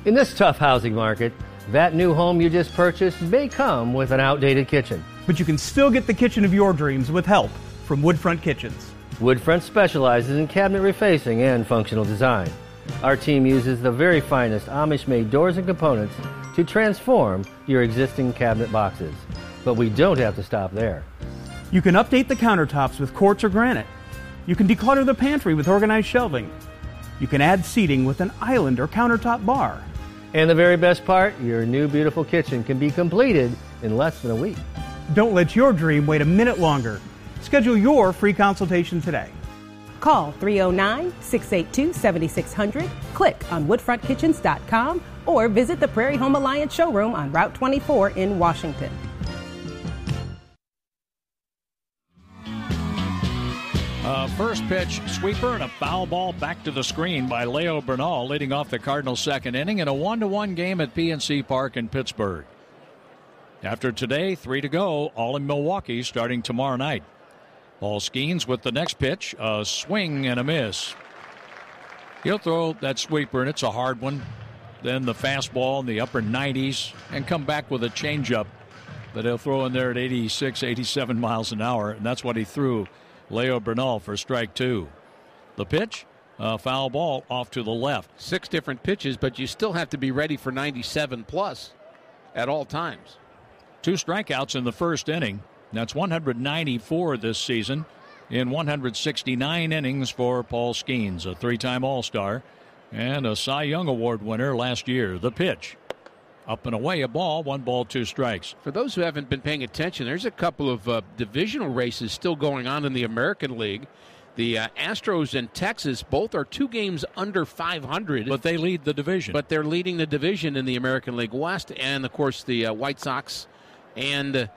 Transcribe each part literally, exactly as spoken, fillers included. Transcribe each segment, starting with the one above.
In this tough housing market, that new home you just purchased may come with an outdated kitchen. But you can still get the kitchen of your dreams with help from Woodfront Kitchens. Woodfront specializes in cabinet refacing and functional design. Our team uses the very finest Amish-made doors and components to transform your existing cabinet boxes. But we don't have to stop there. You can update the countertops with quartz or granite. You can declutter the pantry with organized shelving. You can add seating with an island or countertop bar. And the very best part, your new beautiful kitchen can be completed in less than a week. Don't let your dream wait a minute longer. Schedule your free consultation today. Call three oh nine, six eight two, seven six zero zero, click on woodfront kitchens dot com, or visit the Prairie Home Alliance showroom on Route twenty-four in Washington. Uh, first pitch sweeper and a foul ball back to the screen by Leo Bernal, leading off the Cardinals' second inning in a one to one game at P N C Park in Pittsburgh. After today, three to go, all in Milwaukee starting tomorrow night. Paul Skeens with the next pitch, a swing and a miss. He'll throw that sweeper, and it's a hard one. Then the fastball in the upper nineties, and come back with a changeup that he'll throw in there at eighty-six, eighty-seven miles an hour, and that's what he threw. Leo Bernal for strike two. The pitch, a foul ball off to the left. Six different pitches, but you still have to be ready for ninety-seven plus at all times. Two strikeouts in the first inning. That's one hundred ninety-four this season in one hundred sixty-nine innings for Paul Skeens, a three-time All-Star and a Cy Young Award winner last year. The pitch, up and away, a ball, one ball, two strikes. For those who haven't been paying attention, there's a couple of uh, divisional races still going on in the American League. The uh, Astros and Texas both are two games under five hundred. But they lead the division. But they're leading the division in the American League West. And, of course, the uh, White Sox and uh,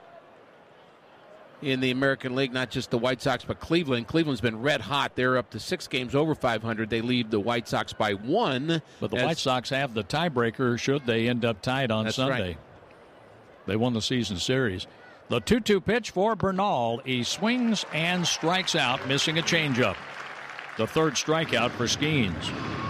in the American League, not just the White Sox, but Cleveland. Cleveland's been red hot. They're up to six games over five hundred. They lead the White Sox by one. But the As, White Sox have the tiebreaker should they end up tied on That's Sunday. Right. They won the season series. The two two pitch for Bernal. He swings and strikes out, missing a changeup. The third strikeout for Skeens.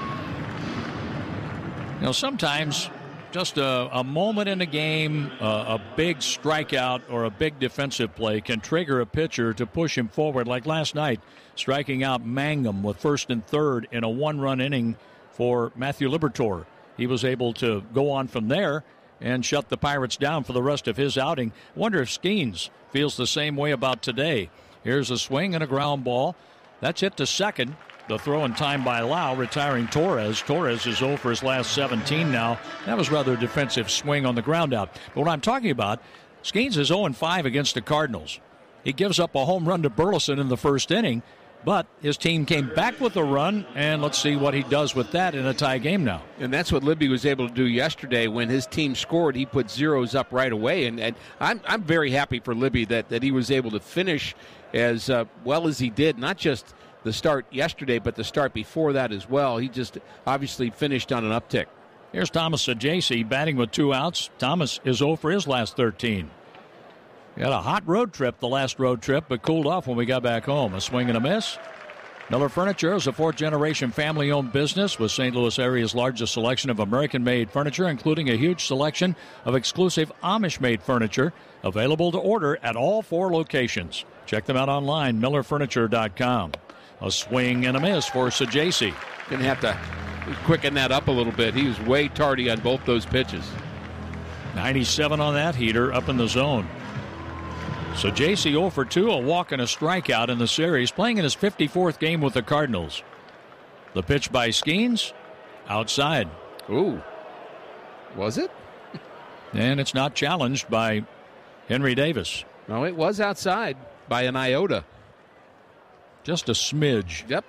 You know, sometimes just a, a moment in a game, uh, a big strikeout or a big defensive play can trigger a pitcher to push him forward, like last night, striking out Mangum with first and third in a one-run inning for Matthew Liberatore. He was able to go on from there and shut the Pirates down for the rest of his outing. I wonder if Skeens feels the same way about today. Here's a swing and a ground ball. That's hit to second. The throw in time by Lau, retiring Torres. Torres is oh for his last seventeen now. That was rather a defensive swing on the ground out. But what I'm talking about, Skeens is oh and five against the Cardinals. He gives up a home run to Burleson in the first inning, but his team came back with a run, and let's see what he does with that in a tie game now. And that's what Libby was able to do yesterday. When his team scored, he put zeros up right away. And, and I'm, I'm very happy for Libby that, that he was able to finish as uh, well as he did, not just the start yesterday, but the start before that as well. He just obviously finished on an uptick. Here's Thomas Saggese batting with two outs. Thomas is oh for his last thirteen. He had a hot road trip, the last road trip, but cooled off when we got back home. A swing and a miss. Miller Furniture is a fourth-generation family-owned business with Saint Louis area's largest selection of American-made furniture, including a huge selection of exclusive Amish-made furniture available to order at all four locations. Check them out online, miller furniture dot com. A swing and a miss for Saggese. Going to have to quicken that up a little bit. He was way tardy on both those pitches. ninety-seven on that heater, up in the zone. Saggese oh for two, a walk and a strikeout in the series, playing in his fifty-fourth game with the Cardinals. The pitch by Skeens, outside. Ooh. Was it? And it's not challenged by Henry Davis. No, it was outside by an iota. Just a smidge. Yep.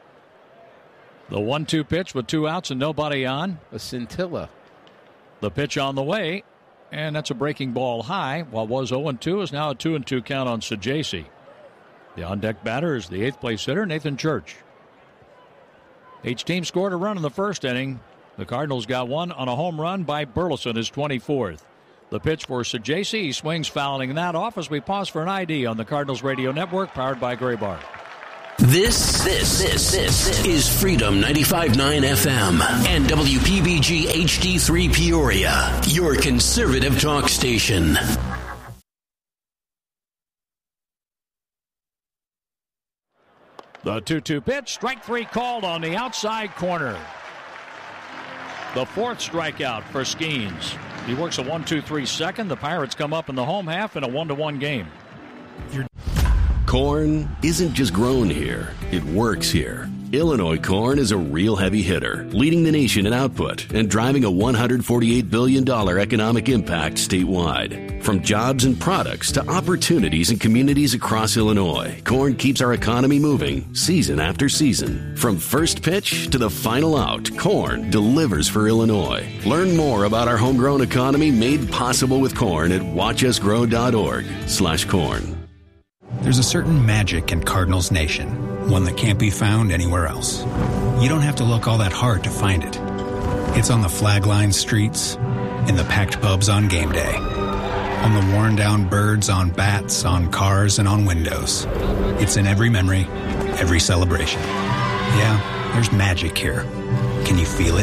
The one two pitch with two outs and nobody on. A scintilla. The pitch on the way, and that's a breaking ball high. What was oh and two is now a two and two count on Saggese. The on-deck batter is the eighth place hitter, Nathan Church. Each team scored a run in the first inning. The Cardinals got one on a home run by Burleson, his twenty-fourth. The pitch for Saggese. He swings, fouling that off as we pause for an I D on the Cardinals Radio Network, powered by Graybar. This, this, this, this is Freedom ninety-five point nine F M and W P B G H D three Peoria, your conservative talk station. The two two pitch, strike three called on the outside corner. The fourth strikeout for Skeens. He works a one two three second. The Pirates come up in the home half in a one to one game. Corn isn't just grown here, it works here. Illinois corn is a real heavy hitter, leading the nation in output and driving a one hundred forty-eight billion dollars economic impact statewide. From jobs and products to opportunities in communities across Illinois, corn keeps our economy moving season after season. From first pitch to the final out, corn delivers for Illinois. Learn more about our homegrown economy made possible with corn at watchusgrow.org slash corn. There's a certain magic in Cardinals Nation, one that can't be found anywhere else. You don't have to look all that hard to find it. It's on the flag-lined streets, in the packed pubs on game day, on the worn-down birds on bats, on cars, and on windows. It's in every memory, every celebration. Yeah, there's magic here. Can you feel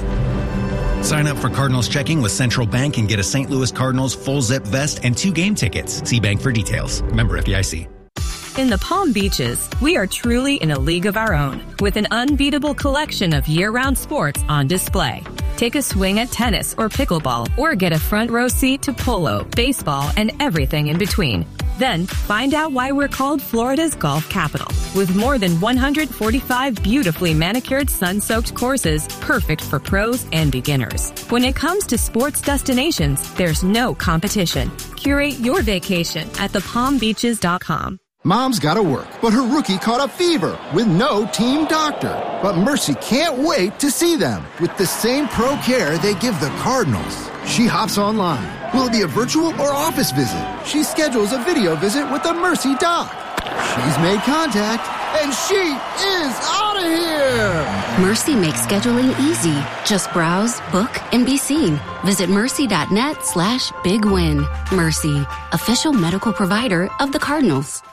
it? Sign up for Cardinals checking with Central Bank and get a Saint Louis Cardinals full zip vest and two game tickets. See bank for details. Member F D I C. In the Palm Beaches, we are truly in a league of our own, with an unbeatable collection of year-round sports on display. Take a swing at tennis or pickleball, or get a front row seat to polo, baseball, and everything in between. Then, find out why we're called Florida's golf capital, with more than one hundred forty-five beautifully manicured sun-soaked courses perfect for pros and beginners. When it comes to sports destinations, there's no competition. Curate your vacation at the palm beaches dot com. Mom's gotta work, but her rookie caught a fever with no team doctor. But Mercy can't wait to see them with the same pro care they give the Cardinals. She hops online. Will it be a virtual or office visit? She schedules a video visit with the Mercy doc. She's made contact, and she is out of here! Mercy makes scheduling easy. Just browse, book, and be seen. Visit mercy.net slash big win. Mercy, official medical provider of the Cardinals.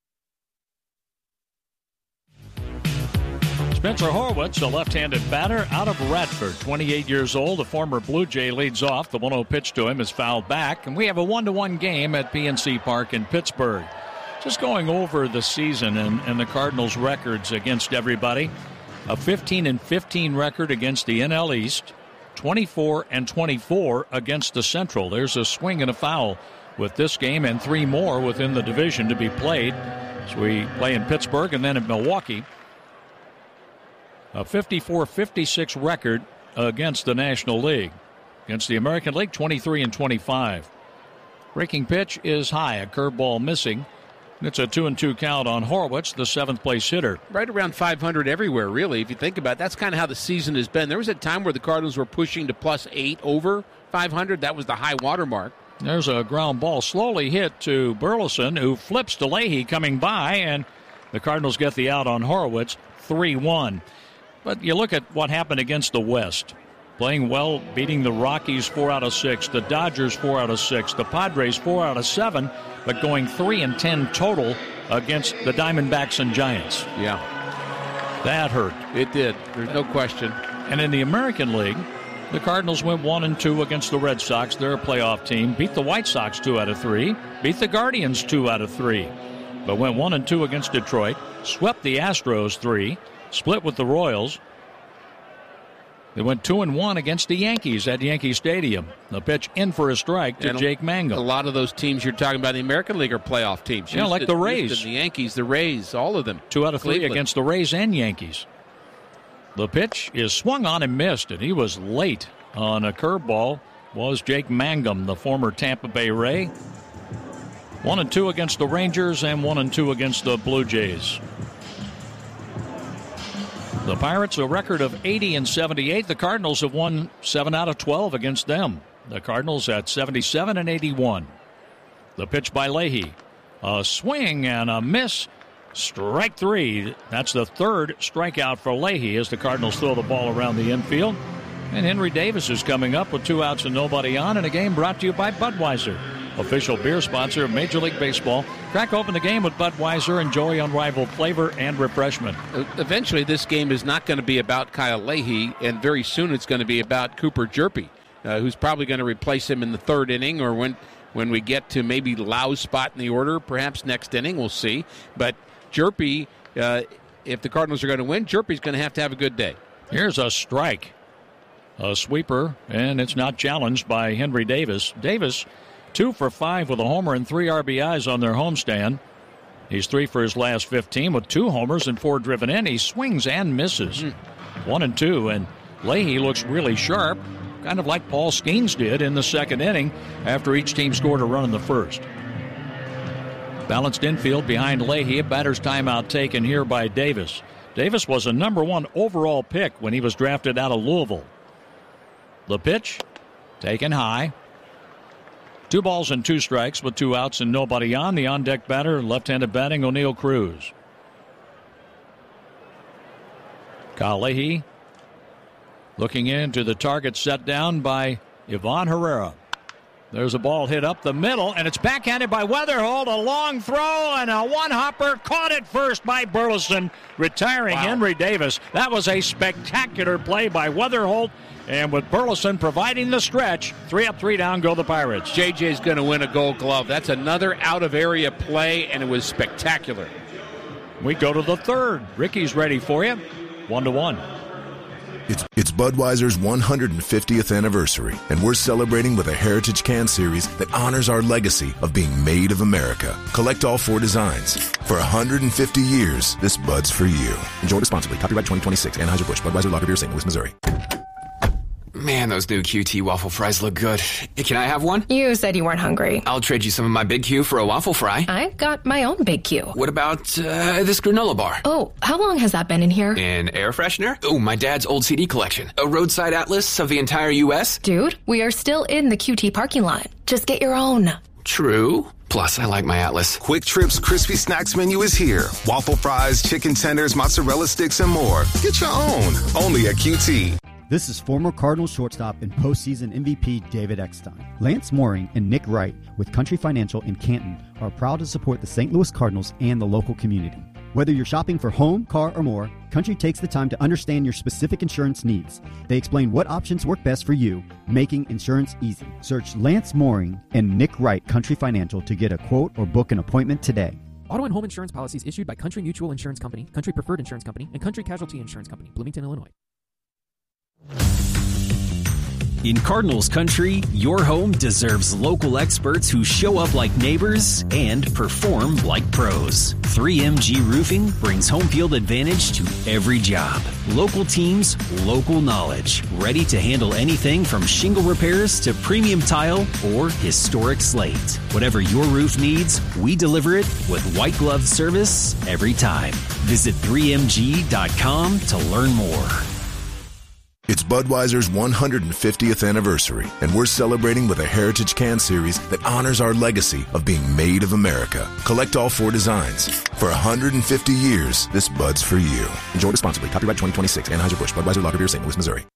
Spencer Horwitz, a left-handed batter out of Radford, twenty-eight years old. The former Blue Jay leads off. The one oh pitch to him is fouled back. And we have a one to one game at P N C Park in Pittsburgh. Just going over the season and, and the Cardinals' records against everybody. A fifteen and fifteen record against the N L East. twenty-four and twenty-four against the Central. There's a swing and a foul with this game and three more within the division to be played. So we play in Pittsburgh and then in Milwaukee. A fifty-four fifty-six record against the National League. Against the American League, twenty-three and twenty-five. Breaking pitch is high, a curveball missing. It's a two and two count on Horwitz, the seventh place hitter. Right around five hundred everywhere, really, if you think about it. That's kind of how the season has been. There was a time where the Cardinals were pushing to plus eight over five hundred. That was the high water mark. There's a ground ball slowly hit to Burleson, who flips to Leahy coming by, and the Cardinals get the out on Horwitz, three one. But you look at what happened against the West. Playing well, beating the Rockies four out of six, the Dodgers four out of six, the Padres four out of seven, but going three and ten total against the Diamondbacks and Giants. Yeah. That hurt. It did. There's no question. And in the American League, the Cardinals went one and two against the Red Sox. They're a playoff team. Beat the White Sox two out of three. Beat the Guardians two out of three. But went one and two against Detroit. Swept the Astros three. Split with the Royals. They went two and one against the Yankees at Yankee Stadium. The pitch in for a strike to and Jake Mangum. A lot of those teams you're talking about in the American League are playoff teams. Yeah, Houston, like the Rays. Houston, the Yankees, the Rays, all of them. Two out of three Cleveland. against the Rays and Yankees. The pitch is swung on and missed, and he was late on a curveball. Was Jake Mangum, the former Tampa Bay Ray. One and two against the Rangers and one and two against the Blue Jays. The Pirates, a record of eighty and seventy-eight. The Cardinals have won seven out of twelve against them. The Cardinals at seventy-seven and eighty-one. The pitch by Leahy. A swing and a miss. Strike three. That's the third strikeout for Leahy as the Cardinals throw the ball around the infield. And Henry Davis is coming up with two outs and nobody on in a game brought to you by Budweiser. official beer sponsor of Major League Baseball. Crack open the game with Budweiser. Enjoy unrivaled flavor and refreshment. Eventually, this game is not going to be about Kyle Leahy, and very soon it's going to be about Cooper Jerpe, uh, who's probably going to replace him in the third inning, or when, when we get to maybe Lau's spot in the order, perhaps next inning. We'll see. But Jerpe, uh, if the Cardinals are going to win, Jerpe's going to have to have a good day. Here's a strike. A sweeper, and it's not challenged by Henry Davis. Davis, two for five with a homer and three R B Is on their homestand. He's three for his last fifteen with two homers and four driven in. He swings and misses. Mm. One and two, and Leahy looks really sharp, kind of like Paul Skeens did in the second inning after each team scored a run in the first. Balanced infield behind Leahy. A batter's timeout taken here by Davis. Davis was a number one overall pick when he was drafted out of Louisville. The pitch, taken high. Two balls and two strikes with two outs and nobody on. The on-deck batter, left-handed batting, O'Neal Cruz. Kyle Leahy looking into the target set down by Ivan Herrera. There's a ball hit up the middle, and it's backhanded by Weatherholt. A long throw and a one-hopper caught at first by Burleson, retiring wow. Henry Davis. That was a spectacular play by Weatherholt. And with Burleson providing the stretch, three up, three down, go the Pirates. J J's going to win a Gold Glove. That's another out-of-area play, and it was spectacular. We go to the third. Ricky's ready for you. One to one. It's, it's Budweiser's one hundred fiftieth anniversary, and we're celebrating with a Heritage Can Series that honors our legacy of being made of America. Collect all four designs. For one hundred fifty years, this Bud's for you. Enjoy responsibly. Copyright twenty twenty-six. Anheuser-Busch. Budweiser Lager Beer, Saint Louis, Missouri. Man, those new Q T waffle fries look good. Can I have one? You said you weren't hungry. I'll trade you some of my Big Q for a waffle fry. I've got my own Big Q. What about uh, this granola bar? Oh, how long has that been in here? An air freshener? Oh, my dad's old C D collection. A roadside atlas of the entire U S? Dude, we are still in the Q T parking lot. Just get your own. True. Plus, I like my atlas. Quick Trip's Crispy Snacks menu is here. Waffle fries, chicken tenders, mozzarella sticks, and more. Get your own. Only at Q T. This is former Cardinals shortstop and postseason M V P David Eckstein. Lance Mooring and Nick Wright with Country Financial in Canton are proud to support the Saint Louis Cardinals and the local community. Whether you're shopping for home, car, or more, Country takes the time to understand your specific insurance needs. They explain what options work best for you, making insurance easy. Search Lance Mooring and Nick Wright Country Financial to get a quote or book an appointment today. Auto and home insurance policies issued by Country Mutual Insurance Company, Country Preferred Insurance Company, and Country Casualty Insurance Company, Bloomington, Illinois. In Cardinals country, your home deserves local experts who show up like neighbors and perform like pros. three M G Roofing brings home field advantage to every job. Local teams, local knowledge, ready to handle anything from shingle repairs to premium tile or historic slate. Whatever your roof needs, we deliver it with white glove service every time. Visit three M G dot com to learn more. It's Budweiser's one hundred fiftieth anniversary, and we're celebrating with a Heritage Can Series that honors our legacy of being made of America. Collect all four designs. For one hundred fifty years, this Bud's for you. Enjoy responsibly. Copyright twenty twenty-six. Anheuser-Busch. Budweiser Lager Beer, Saint Louis, Missouri.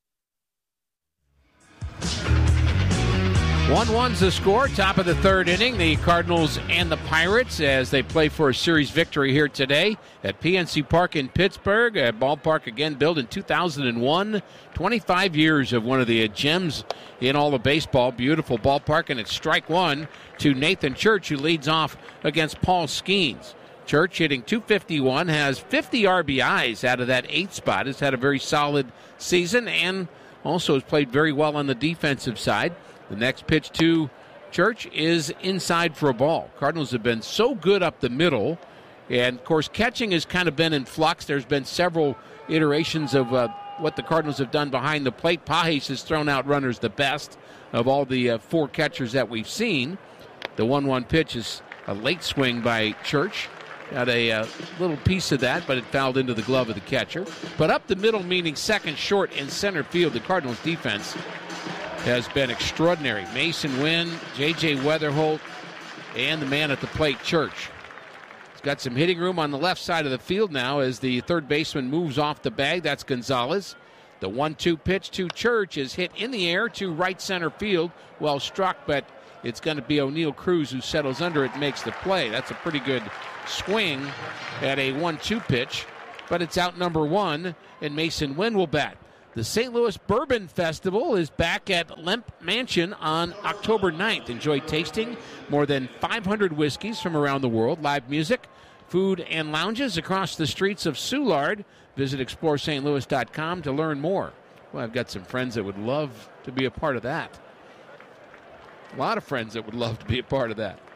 one one's the score, top of the third inning. The Cardinals and the Pirates as they play for a series victory here today at P N C Park in Pittsburgh. A ballpark, again, built in two thousand one. twenty-five years of one of the gems in all of baseball. Beautiful ballpark, and it's strike one to Nathan Church, who leads off against Paul Skeens. Church hitting two fifty-one, has fifty R B Is out of that eighth spot. Has had a very solid season and also has played very well on the defensive side. The next pitch to Church is inside for a ball. Cardinals have been so good up the middle, and, of course, catching has kind of been in flux. There's been several iterations of uh, what the Cardinals have done behind the plate. Pages has thrown out runners the best of all the uh, four catchers that we've seen. The one one pitch is a late swing by Church. Got a uh, little piece of that, but it fouled into the glove of the catcher. But up the middle, meaning second, short, and center field, the Cardinals' defense has been extraordinary. Mason Wynn, J J Weatherholt, and the man at the plate, Church. He's got some hitting room on the left side of the field now as the third baseman moves off the bag. That's Gonzalez. The one two pitch to Church is hit in the air to right center field. Well struck, but it's going to be O'Neal Cruz who settles under it and makes the play. That's a pretty good swing at a one two pitch, but it's out number one, and Mason Wynn will bat. The Saint Louis Bourbon Festival is back at Lemp Mansion on October ninth. Enjoy tasting more than five hundred whiskeys from around the world, live music, food, and lounges across the streets of Soulard. Visit explore st louis dot com to learn more. Well, I've got some friends that would love to be a part of that. A lot of friends that would love to be a part of that.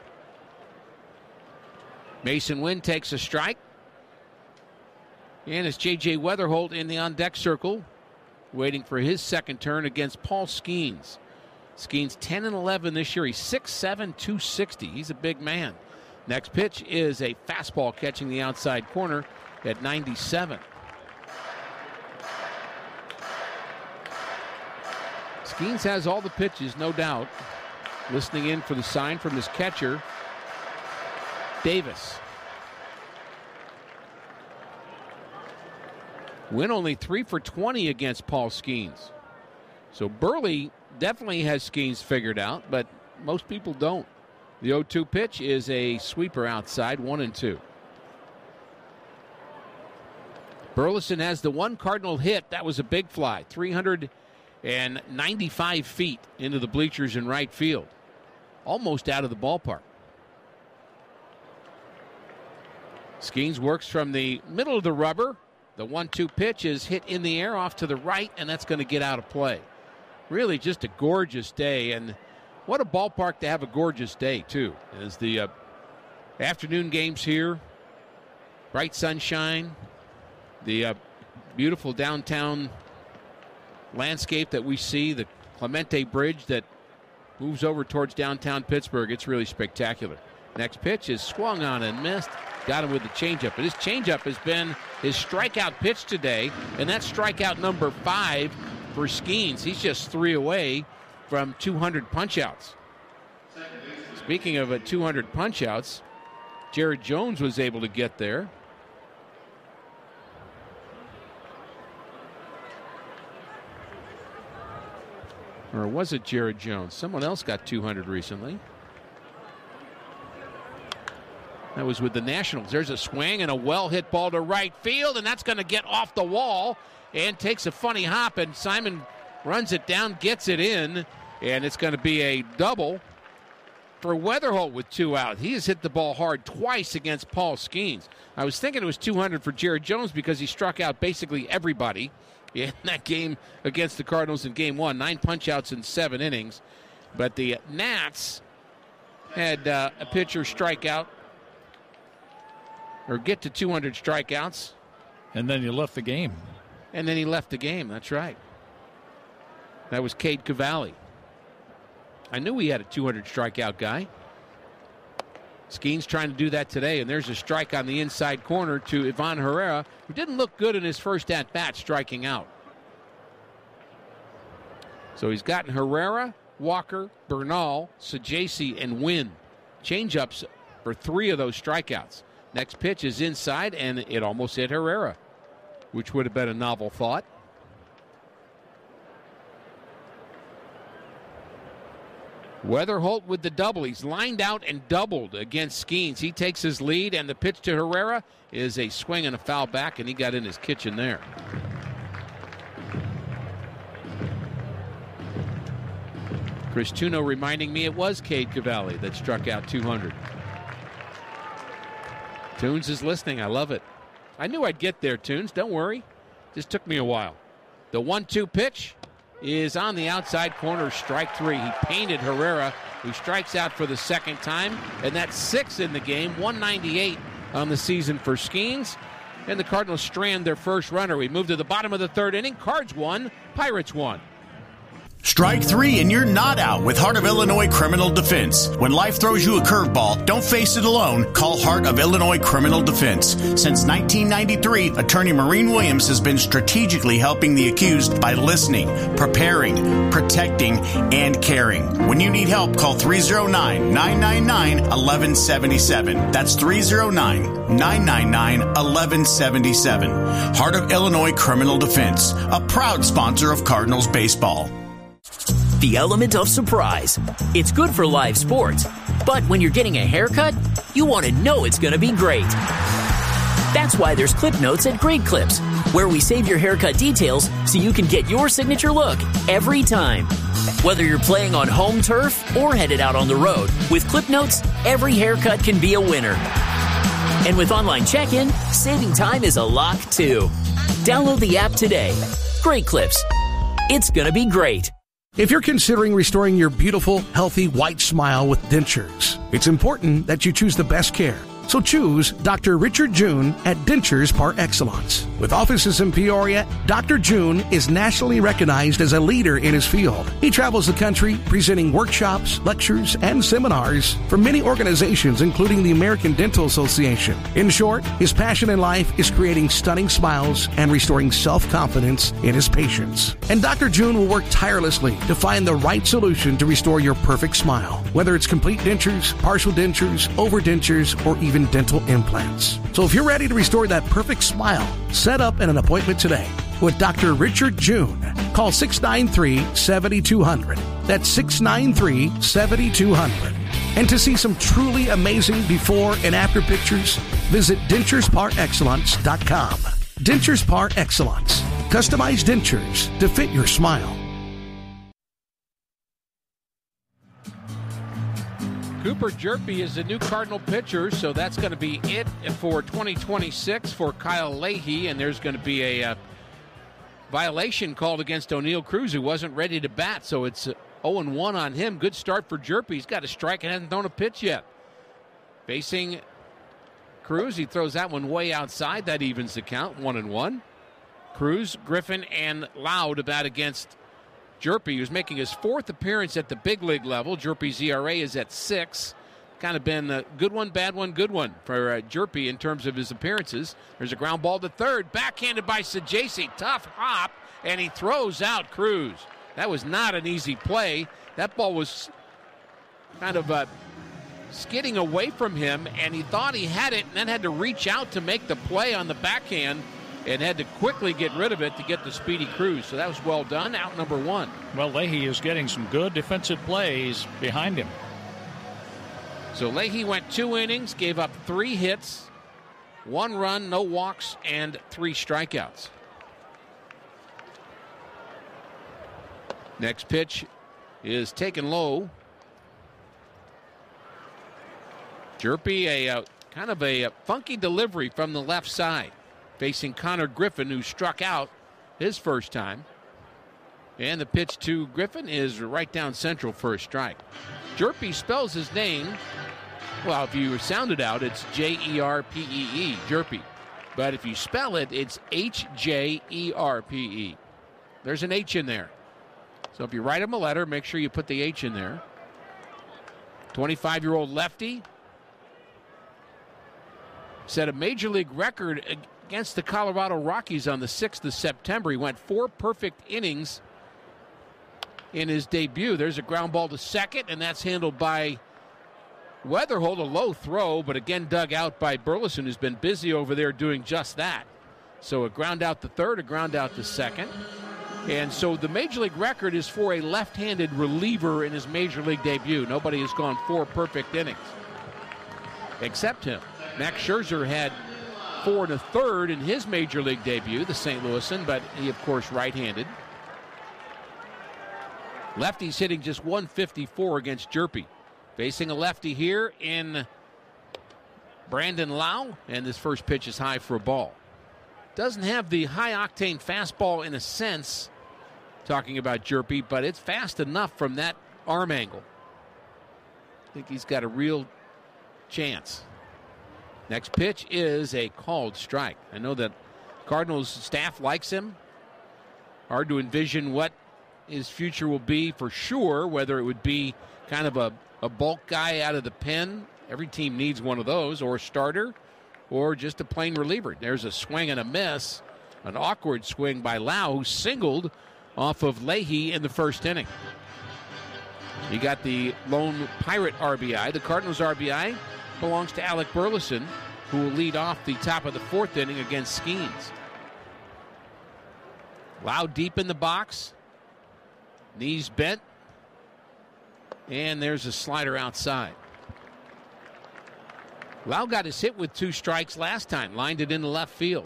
Mason Wynn takes a strike. And it's J J Weatherholt in the on-deck circle, waiting for his second turn against Paul Skeens. Skeens ten and eleven this year. He's six seven, two sixty. He's a big man. Next pitch is a fastball catching the outside corner at ninety-seven. Skeens has all the pitches, no doubt. Listening in for the sign from his catcher, Davis. Win only three for twenty against Paul Skeens. So Burley definitely has Skeens figured out, but most people don't. The oh two pitch is a sweeper outside, one and two. Burleson has the one Cardinal hit. That was a big fly, three hundred ninety-five feet into the bleachers in right field. Almost out of the ballpark. Skeens works from the middle of the rubber. The one two pitch is hit in the air off to the right, and that's going to get out of play. Really just a gorgeous day, and what a ballpark to have a gorgeous day, too. As the uh, afternoon games here, bright sunshine, the uh, beautiful downtown landscape that we see, the Clemente Bridge that moves over towards downtown Pittsburgh. It's really spectacular. Next pitch is swung on and missed. Got him with the changeup. But his changeup has been his strikeout pitch today, and that's strikeout number five for Skeens. He's just three away from two hundred punch-outs. Speaking of uh, two hundred punch-outs, Jared Jones was able to get there. Or was it Jared Jones? Someone else got two hundred recently. That was with the Nationals. There's a swing and a well-hit ball to right field, and that's going to get off the wall and takes a funny hop, and Simon runs it down, gets it in, and it's going to be a double for Weatherholt with two out. He has hit the ball hard twice against Paul Skeens. I was thinking it was two hundred for Jared Jones because he struck out basically everybody in that game against the Cardinals in game one. Nine punch-outs in seven innings. But the Nats had uh, a pitcher strike out or get to two hundred strikeouts. And then you left the game. And then he left the game. That's right. That was Cade Cavalli. I knew we had a two hundred strikeout guy. Skeens trying to do that today, and there's a strike on the inside corner to Ivan Herrera, who didn't look good in his first at-bat, striking out. So he's gotten Herrera, Walker, Bernal, Sajaci, and Wynn. Change-ups for three of those strikeouts. Next pitch is inside, and it almost hit Herrera, which would have been a novel thought. Weatherholt with the double. He's lined out and doubled against Skeens. He takes his lead, and the pitch to Herrera is a swing and a foul back, and he got in his kitchen there. Chris Tuno reminding me it was Cade Cavalli that struck out two hundred. Tunes is listening. I love it. I knew I'd get there, Tunes. Don't worry. Just took me a while. The one two pitch is on the outside corner, strike three. He painted Herrera, who strikes out for the second time, and that's six in the game, one ninety-eight on the season for Skeens. And the Cardinals strand their first runner. We move to the bottom of the third inning. Cards won, Pirates won. Strike three and you're not out with Heart of Illinois Criminal Defense. When life throws you a curveball, don't face it alone. Call Heart of Illinois Criminal Defense. Since nineteen ninety-three, attorney Maureen Williams has been strategically helping the accused by listening, preparing, protecting, and caring. When you need help, call three oh nine, nine nine nine, one one seven seven. That's three oh nine, nine nine nine, one one seven seven. Heart of Illinois Criminal Defense, a proud sponsor of Cardinals baseball. the element of surprise. It's good for live sports, but when you're getting a haircut, you want to know it's going to be great. That's why there's Clip Notes at Great Clips, where we save your haircut details so you can get your signature look every time. Whether you're playing on home turf or headed out on the road, with Clip Notes, every haircut can be a winner. And with online check-in, saving time is a lock too. Download the app today. Great Clips. It's gonna be great. If you're considering restoring your beautiful, healthy, white smile with dentures, it's important that you choose the best care. So choose Doctor Richard June at Dentures Par Excellence. With offices in Peoria, Doctor June is nationally recognized as a leader in his field. He travels the country presenting workshops, lectures, and seminars for many organizations, including the American Dental Association. In short, his passion in life is creating stunning smiles and restoring self-confidence in his patients. And Doctor June will work tirelessly to find the right solution to restore your perfect smile, whether it's complete dentures, partial dentures, overdentures, or even dental implants. So if you're ready to restore that perfect smile, set up an appointment today with Doctor Richard June. Call six nine three, seven two zero zero. That's six nine three, seven two zero zero. And to see some truly amazing before and after pictures, visit dentures par excellence dot com. Dentures Par Excellence. Customized dentures to fit your smile. Cooper Hjerpe is the new Cardinal pitcher, so that's going to be it for twenty twenty-six for Kyle Leahy, and there's going to be a uh, violation called against O'Neill Cruz, who wasn't ready to bat, so it's uh, oh and one on him. Good start for Hjerpe. He's got a strike and hasn't thrown a pitch yet. Facing Cruz, he throws that one way outside. That evens the count, one and one. Cruz, Griffin, and Lau to bat against Hjerpe, who's making his fourth appearance at the big league level. Hjerpe's E R A is at six. Kind of been a good one, bad one, good one for uh, Hjerpe in terms of his appearances. There's a ground ball to third, backhanded by Sajaci. Tough hop, and he throws out Cruz. That was not an easy play. That ball was kind of uh, skidding away from him, and he thought he had it and then had to reach out to make the play on the backhand and had to quickly get rid of it to get the Speedy Cruz. So that was well done. Out number one. Well, Leahy is getting some good defensive plays behind him. So Leahy went two innings, gave up three hits, one run, no walks, and three strikeouts. Next pitch is taken low. Hjerpe, a uh, kind of a, a funky delivery from the left side, facing Connor Griffin, who struck out his first time. And the pitch to Griffin is right down central for a strike. Hjerpe spells his name, well, if you sound it out, it's J E R P E E, Hjerpe. But if you spell it, it's H J E R P E. There's an H in there. So if you write him a letter, make sure you put the H in there. twenty-five-year-old lefty set a major league record against the Colorado Rockies on the sixth of September. He went four perfect innings in his debut. There's a ground ball to second, and that's handled by Weatherholt. A low throw, but again dug out by Burleson, who's been busy over there doing just that. So a ground out to third, a ground out to second. And so the major league record is for a left-handed reliever in his major league debut. Nobody has gone four perfect innings except him. Max Scherzer had four and a third in his major league debut, the Saint Louisan, but he, of course, right-handed. Lefty's hitting just one fifty-four against Hjerpe. Facing a lefty here in Brandon Lau, and this first pitch is high for a ball. Doesn't have the high-octane fastball in a sense, talking about Hjerpe, but it's fast enough from that arm angle. I think he's got a real chance. Next pitch is a called strike. I know that Cardinals staff likes him. Hard to envision what his future will be for sure, whether it would be kind of a, a bulk guy out of the pen. Every team needs one of those, or a starter, or just a plain reliever. There's a swing and a miss. An awkward swing by Lau, who singled off of Leahy in the first inning. He got the lone Pirate R B I. The Cardinals R B I belongs to Alec Burleson, who will lead off the top of the fourth inning against Skeens. Lau deep in the box. Knees bent. And there's a slider outside. Lau got his hit with two strikes last time, lined it into left field.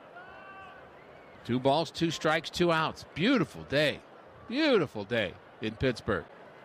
Two balls, two strikes, two outs. Beautiful day. Beautiful day in Pittsburgh.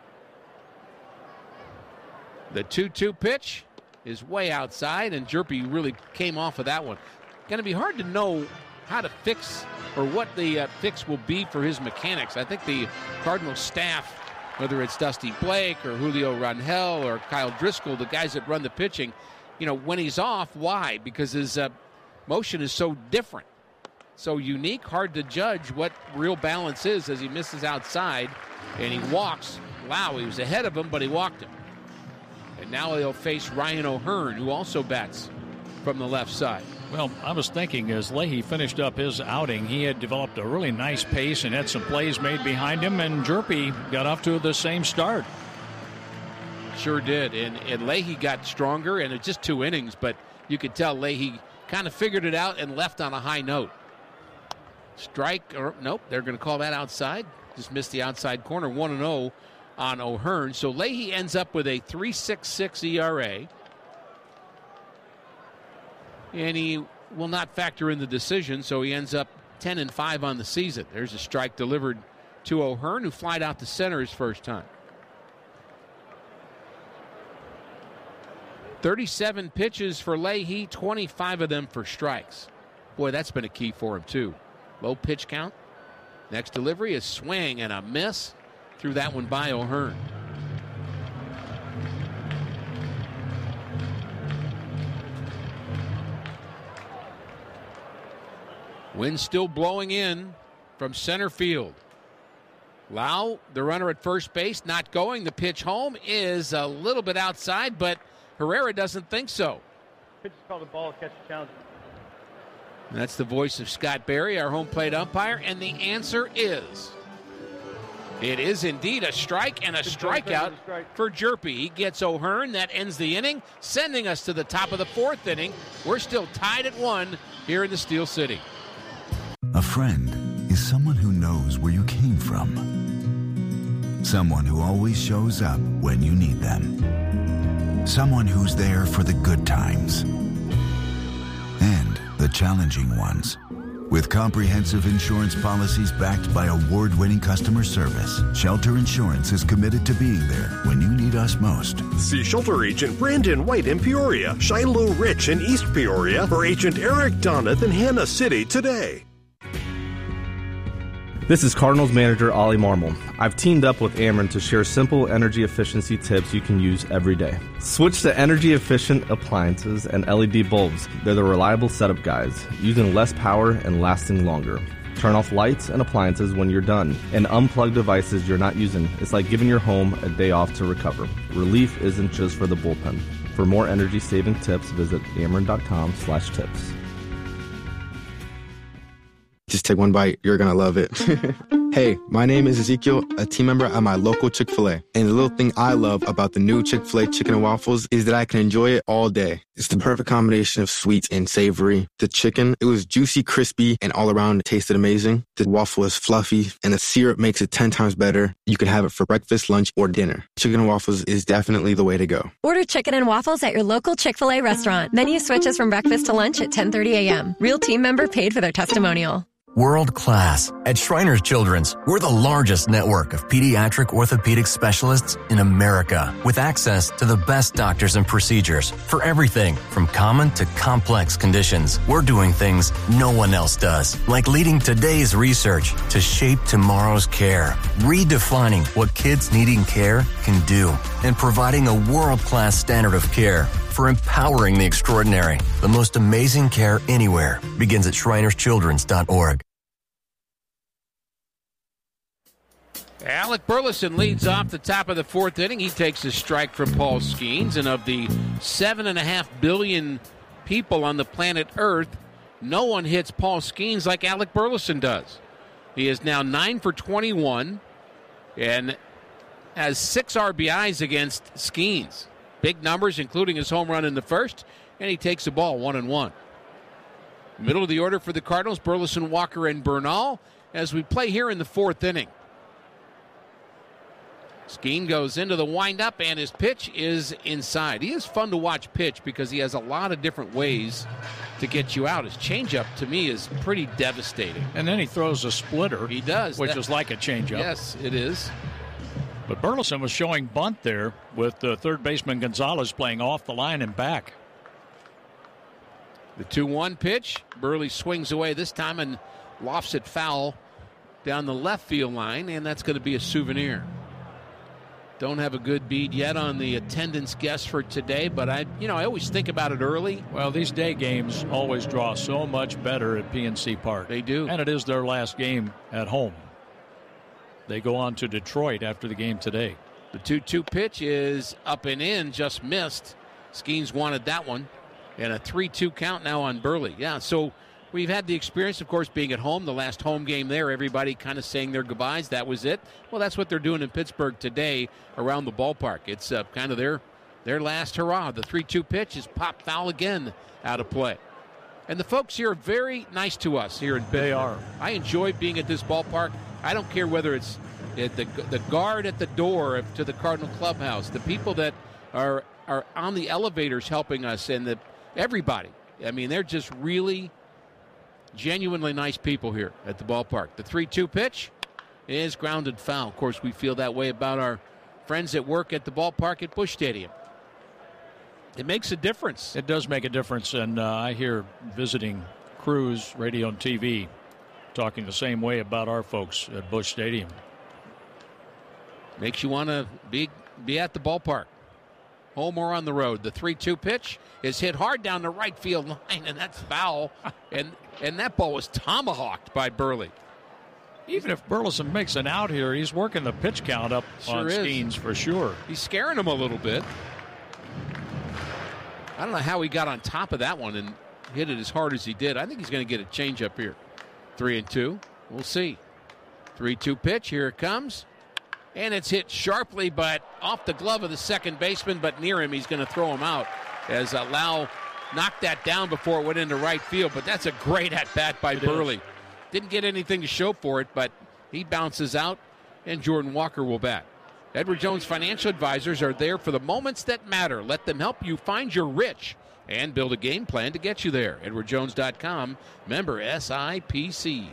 The two two pitch is way outside, and Jerpy really came off of that one. Going to be hard to know how to fix or what the uh, fix will be for his mechanics. I think the Cardinals staff, whether it's Dusty Blake or Julio Rangel or Kyle Driscoll, the guys that run the pitching, you know, when he's off, why? Because his uh, motion is so different, so unique, hard to judge what real balance is as he misses outside and he walks. Wow, he was ahead of him, but he walked him. And now he'll face Ryan O'Hearn, who also bats from the left side. Well, I was thinking as Leahy finished up his outing, he had developed a really nice pace and had some plays made behind him, and Jerpy got off to the same start. Sure did, and, and Leahy got stronger, and it's just two innings, but you could tell Leahy kind of figured it out and left on a high note. Strike, or nope, they're going to call that outside. Just missed the outside corner, one and oh on O'Hearn. So Leahy ends up with a three point six six E R A. And he will not factor in the decision, so he ends up ten and five on the season. There's a strike delivered to O'Hearn, who flied out to center his first time. thirty-seven pitches for Leahy, twenty-five of them for strikes. Boy, that's been a key for him, too. Low pitch count. Next delivery, a swing and a miss. Threw that one by O'Hearn. Wind still blowing in from center field. Lau, the runner at first base, not going. The pitch home is a little bit outside, but Herrera doesn't think so. Pitch is called a ball, catch a challenge. And that's the voice of Scott Berry, our home plate umpire, and the answer is... It is indeed a strike and a strikeout for Jerpy. He gets O'Hearn. That ends the inning, sending us to the top of the fourth inning. We're still tied at one here in the Steel City. A friend is someone who knows where you came from. Someone who always shows up when you need them. Someone who's there for the good times and the challenging ones. With comprehensive insurance policies backed by award-winning customer service, Shelter Insurance is committed to being there when you need us most. See Shelter Agent Brandon White in Peoria, Shiloh Rich in East Peoria, or Agent Eric Donath in Hannah City today. This is Cardinals manager Ollie Marmol. I've teamed up with Ameren to share simple energy efficiency tips you can use every day. Switch to energy-efficient appliances and L E D bulbs. They're the reliable setup guys, using less power and lasting longer. Turn off lights and appliances when you're done, and unplug devices you're not using. It's like giving your home a day off to recover. Relief isn't just for the bullpen. For more energy-saving tips, visit ameren.com slash tips. Just take one bite. You're going to love it. Hey, my name is Ezekiel, a team member at my local Chick-fil-A. And the little thing I love about the new Chick-fil-A chicken and waffles is that I can enjoy it all day. It's the perfect combination of sweet and savory. The chicken, it was juicy, crispy, and all around it tasted amazing. The waffle is fluffy, and the syrup makes it ten times better. You can have it for breakfast, lunch, or dinner. Chicken and waffles is definitely the way to go. Order chicken and waffles at your local Chick-fil-A restaurant. Menu switches from breakfast to lunch at ten thirty a.m. Real team member paid for their testimonial. World class. At Shriners Children's, we're the largest network of pediatric orthopedic specialists in America, with access to the best doctors and procedures for everything from common to complex conditions. We're doing things no one else does, like leading today's research to shape tomorrow's care, redefining what kids needing care can do, and providing a world-class standard of care for empowering the extraordinary. The most amazing care anywhere begins at shriners children's dot org. Alec Burleson leads off the top of the fourth inning. He takes a strike from Paul Skeens, and of the seven and a half billion people on the planet Earth, no one hits Paul Skeens like Alec Burleson does. He is now nine for twenty-one and has six R B Is against Skeens. Big numbers, including his home run in the first, and he takes the ball one and one. Middle of the order for the Cardinals, Burleson, Walker, and Bernal as we play here in the fourth inning. Skeen goes into the windup, and his pitch is inside. He is fun to watch pitch because he has a lot of different ways to get you out. His changeup, to me, is pretty devastating. And then he throws a splitter. He does. Which that, is like a changeup. Yes, it is. But Burleson was showing bunt there with uh, third baseman Gonzalez playing off the line and back. The two one pitch. Burley swings away this time and lofts it foul down the left field line, and that's going to be a souvenir. Don't have a good beat yet on the attendance guess for today, but I, you know, I always think about it early. Well, these day games always draw so much better at P N C Park. They do. And it is their last game at home. They go on to Detroit after the game today. The two two pitch is up and in, just missed. Skeens wanted that one. And a three two count now on Burley. Yeah, so we've had the experience, of course, being at home. The last home game there, everybody kind of saying their goodbyes. That was it. Well, that's what they're doing in Pittsburgh today around the ballpark. It's uh, kind of their, their last hurrah. The three two pitch is popped foul again out of play. And the folks here are very nice to us here in Pittsburgh. They are. I enjoy being at this ballpark. I don't care whether it's at the, the guard at the door to the Cardinal clubhouse, the people that are, are on the elevators helping us, and the everybody. I mean, they're just really genuinely nice people here at the ballpark. The three two pitch is grounded foul. Of course, we feel that way about our friends that work at the ballpark at Busch Stadium. It makes a difference. It does make a difference, and uh, I hear visiting crews, radio and T V, talking the same way about our folks at Busch Stadium. Makes you want to be, be at the ballpark. Home or on the road. The three two pitch is hit hard down the right field line, and that's foul. and and that ball was tomahawked by Burley. Even if Burleson makes an out here, he's working the pitch count up sure on is. Skeens for sure. He's scaring him a little bit. I don't know how he got on top of that one and hit it as hard as he did. I think he's going to get a changeup here. Three and two. We'll see. three two pitch. Here it comes. And it's hit sharply, but off the glove of the second baseman, but near him. He's going to throw him out as uh, Lau knocked that down before it went into right field. But that's a great at-bat by it Burley. Is. Didn't get anything to show for it, but he bounces out, and Jordan Walker will bat. Edward Jones Financial Advisors are there for the moments that matter. Let them help you find your rich and build a game plan to get you there. Edward Jones dot com, member S I P C.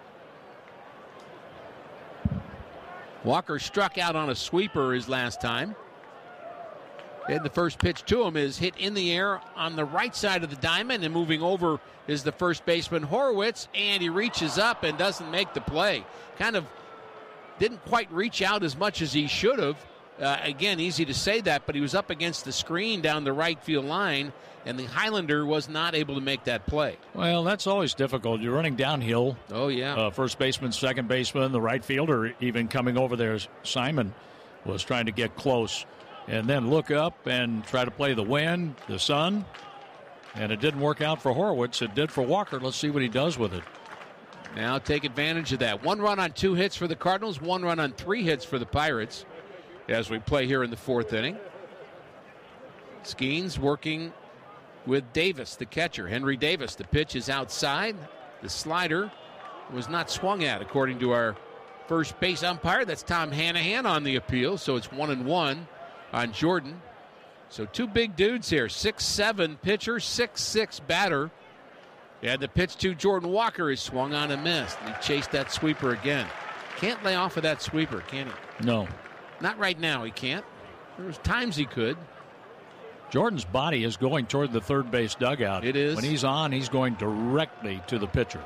Walker struck out on a sweeper his last time. And the first pitch to him is hit in the air on the right side of the diamond, and moving over is the first baseman Horowitz, and he reaches up and doesn't make the play. Kind of didn't quite reach out as much as he should have. Uh, again, easy to say that, but he was up against the screen down the right field line, and the Highlander was not able to make that play. Well, that's always difficult. You're running downhill. Oh, yeah. Uh, first baseman, second baseman, the right fielder even coming over there. Simon was trying to get close and then look up and try to play the wind, the sun, and it didn't work out for Horowitz. It did for Walker. Let's see what he does with it. Now take advantage of that. One run on two hits for the Cardinals, one run on three hits for the Pirates as we play here in the fourth inning. Skeens working with Davis, the catcher, Henry Davis. The pitch is outside. The slider was not swung at, according to our first base umpire. That's Tom Hanahan on the appeal, so it's one and one on Jordan. So two big dudes here, six seven pitcher, six six batter. And the pitch to Jordan Walker is swung on and missed. He chased that sweeper again. Can't lay off of that sweeper, can he? No. Not right now, he can't. There was times he could. Jordan's body is going toward the third base dugout. It is. When he's on, he's going directly to the pitcher.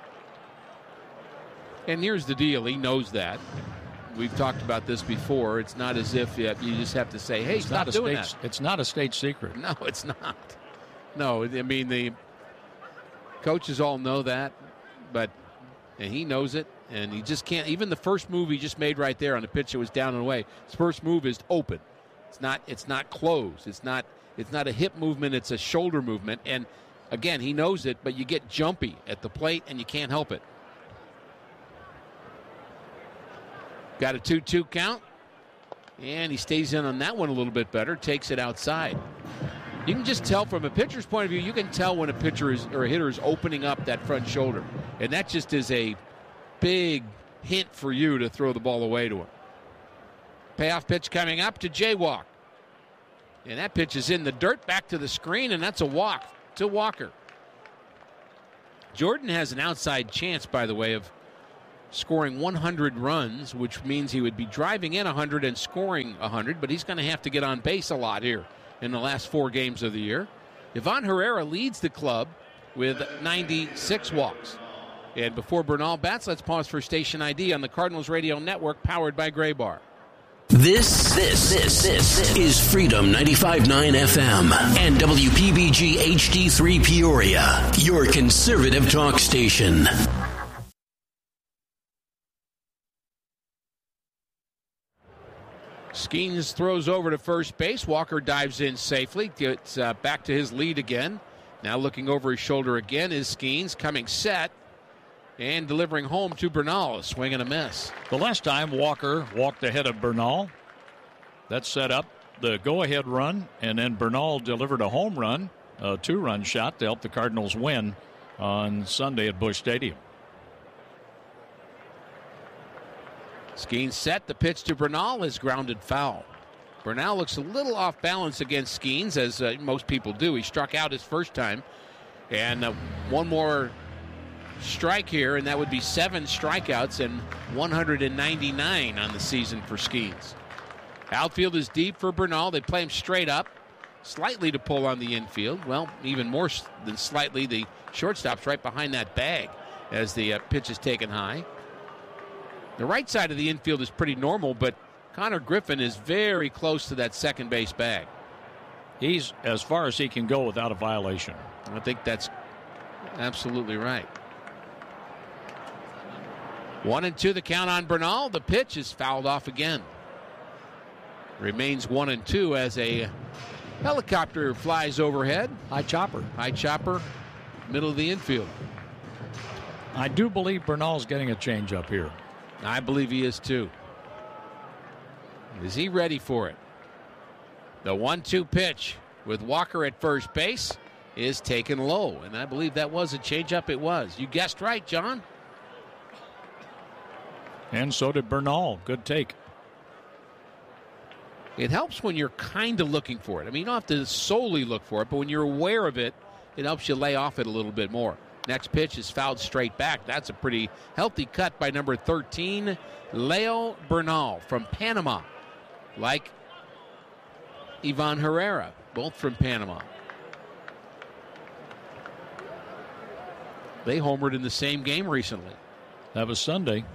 And here's the deal. He knows that. We've talked about this before. It's not as if you just have to say, hey, it's stop not doing state, that. It's not a state secret. No, it's not. No, I mean, the coaches all know that, but and he knows it, and he just can't. Even the first move he just made right there on the pitch that was down and away, his first move is open. It's not. It's not closed. It's not. It's not a hip movement. It's a shoulder movement. And again, he knows it, but you get jumpy at the plate, and you can't help it. Got a two two count, and he stays in on that one a little bit better. Takes it outside. You can just tell from a pitcher's point of view, you can tell when a pitcher is or a hitter is opening up that front shoulder. And that just is a big hint for you to throw the ball away to him. Payoff pitch coming up to Jaywalk. And that pitch is in the dirt, back to the screen, and that's a walk to Walker. Jordan has an outside chance, by the way, of scoring one hundred runs, which means he would be driving in one hundred and scoring one hundred, but he's going to have to get on base a lot here in the last four games of the year. Ivan Herrera leads the club with ninety-six walks. And before Bernal bats, let's pause for station I D on the Cardinals Radio Network, powered by Gray Bar. This, this, this, this is Freedom ninety-five point nine F M and W P B G H D three Peoria, your conservative talk station. Skeens throws over to first base. Walker dives in safely. Gets uh, back to his lead again. Now looking over his shoulder again is Skeens, coming set and delivering home to Bernal. A swing and a miss. The last time Walker walked ahead of Bernal, that set up the go-ahead run, and then Bernal delivered a home run, a two-run shot to help the Cardinals win on Sunday at Busch Stadium. Skeens set. The pitch to Bernal is grounded foul. Bernal looks a little off balance against Skeens, as uh, most people do. He struck out his first time. And uh, one more strike here, and that would be seven strikeouts and one hundred ninety-nine on the season for Skeens. Outfield is deep for Bernal. They play him straight up, slightly to pull on the infield. Well, even more than slightly, the shortstop's right behind that bag as the uh, pitch is taken high. The right side of the infield is pretty normal, but Connor Griffin is very close to that second base bag. He's as far as he can go without a violation. I think that's absolutely right. One and two, the count on Bernal. The pitch is fouled off again. Remains one and two as a helicopter flies overhead. High chopper. High chopper, middle of the infield. I do believe Bernal's getting a changeup here. I believe he is too. Is he ready for it? The one two pitch with Walker at first base is taken low, and I believe that was a changeup. It was. You guessed right, John. And so did Bernal. Good take. It helps when you're kind of looking for it. I mean, you don't have to solely look for it, but when you're aware of it, it helps you lay off it a little bit more. Next pitch is fouled straight back. That's a pretty healthy cut by number thirteen, Leo Bernal from Panama. Like Ivan Herrera, both from Panama. They homered in the same game recently. That was Sunday.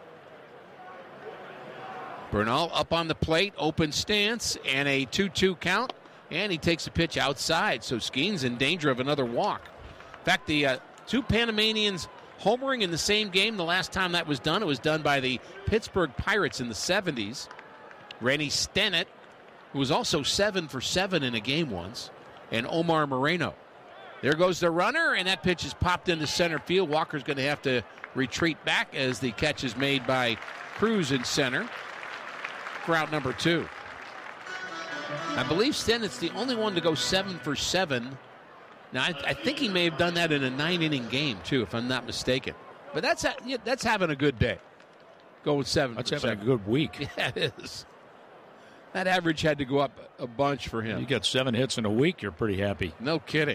Bernal up on the plate, open stance, and a two two count. And he takes a pitch outside, so Skeens in danger of another walk. In fact, the uh, two Panamanians homering in the same game. The last time that was done, it was done by the Pittsburgh Pirates in the seventies. Rennie Stennett, who was also seven for seven in a game once, and Omar Moreno. There goes the runner, and that pitch is popped into center field. Walker's going to have to retreat back as the catch is made by Cruz in center for out number two. I believe Stennett's the only one to go seven for seven. Now, I, I think he may have done that in a nine-inning game, too, if I'm not mistaken. But that's ha- yeah, that's having a good day. Go with seven That's for having seven. a good week. Yeah, it is. That average had to go up a bunch for him. You get seven hits in a week, you're pretty happy. No kidding.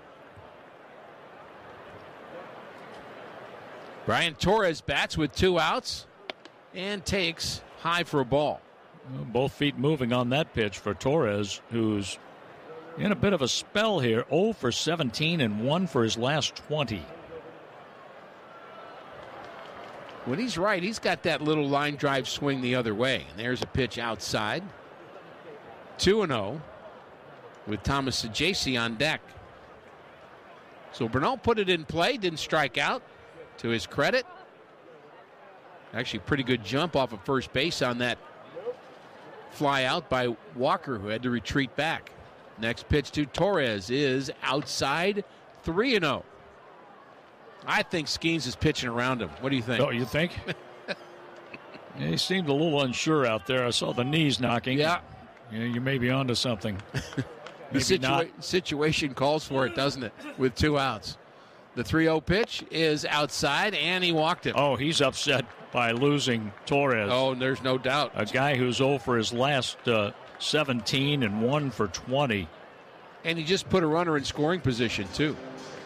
Brian Torres bats with two outs and takes high for a ball. Both feet moving on that pitch for Torres, who's in a bit of a spell here. oh for seventeen and one for his last twenty. When he's right, he's got that little line drive swing the other way. And there's a pitch outside. two and oh with Thomas Saggese on deck. So Bernal put it in play, didn't strike out, to his credit. Actually, pretty good jump off of first base on that fly out by Walker, who had to retreat back. Next pitch to Torres is outside, three and oh. I think Skeens is pitching around him. What do you think? Oh, you think? Yeah, he seemed a little unsure out there. I saw the knees knocking. Yeah. Yeah, you may be onto something. The Maybe not. situa- situation calls for it, doesn't it? With two outs. The three oh pitch is outside, and he walked him. Oh, he's upset by losing Torres. Oh, there's no doubt. A guy who's oh for his last uh, seventeen and one for twenty. And he just put a runner in scoring position, too.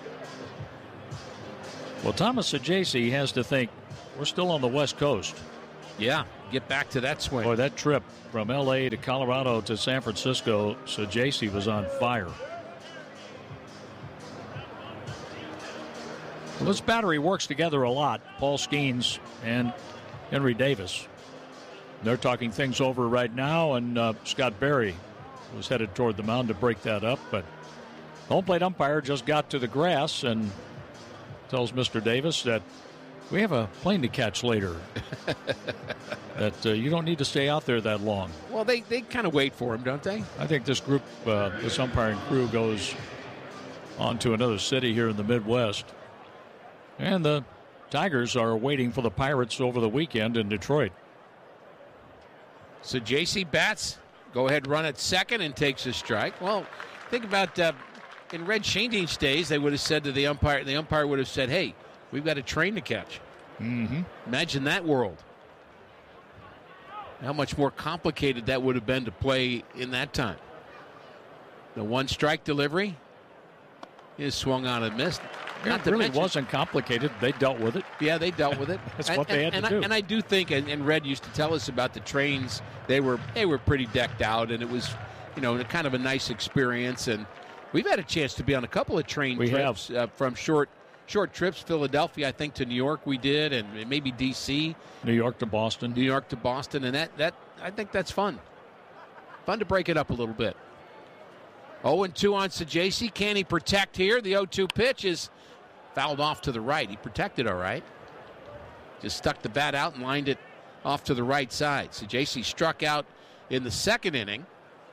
Well, Thomas Saggese has to think, we're still on the West Coast. Yeah, get back to that swing. Boy, that trip from L A to Colorado to San Francisco, Saggese was on fire. Well, this battery works together a lot, Paul Skeens and Henry Davis. They're talking things over right now, and uh, Scott Berry was headed toward the mound to break that up, but home plate umpire just got to the grass and tells Mister Davis that we have a plane to catch later, that uh, you don't need to stay out there that long. Well, they, they kind of wait for him, don't they? I think this group, uh, this umpiring crew, goes on to another city here in the Midwest. And the Tigers are waiting for the Pirates over the weekend in Detroit. So J C bats, go ahead, run at second, and takes a strike. Well, think about uh, in Red Schoendienst's days, they would have said to the umpire, the umpire would have said, hey, we've got a train to catch. Mm-hmm. Imagine that world. How much more complicated that would have been to play in that time. The one strike delivery is swung on and missed. It really wasn't complicated. They dealt with it. Yeah, they dealt with it. That's and, what they had and to I, do. And I do think, and, and Red used to tell us about the trains. They were they were pretty decked out, and it was, you know, kind of a nice experience. And we've had a chance to be on a couple of train we trips have. Uh, from short short trips. Philadelphia, I think, to New York we did, and maybe D C New York to Boston. New York to Boston, and that that I think that's fun. Fun to break it up a little bit. oh and two on Saggese. Can he protect here? The oh two pitch is fouled off to the right. He protected all right. Just stuck the bat out and lined it off to the right side. Saggese struck out in the second inning.